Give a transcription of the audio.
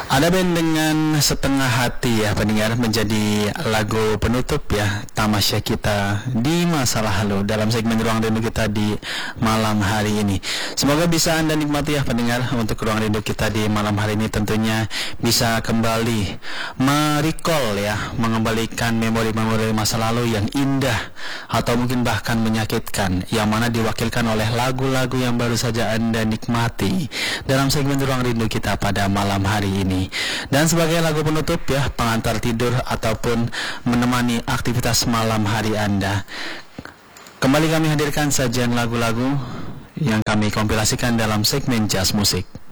Ada band dengan Setengah Hati ya pendengar, menjadi lagu penutup ya tamasya kita di masa lalu dalam segmen Ruang Rindu kita di malam hari ini. Semoga bisa Anda nikmati ya pendengar. Untuk Ruang Rindu kita di malam hari ini tentunya bisa kembali merecall ya, mengembalikan memori-memori masa lalu yang indah atau mungkin bahkan menyakitkan, yang mana diwakilkan oleh lagu-lagu yang baru saja Anda nikmati dalam segmen Ruang Rindu kita pada malam hari ini. Dan sebagai lagu penutup ya, pengantar tidur ataupun menemani aktivitas malam hari Anda, kembali kami hadirkan sajian lagu-lagu yang kami kompilasikan dalam segmen Jazz Musik.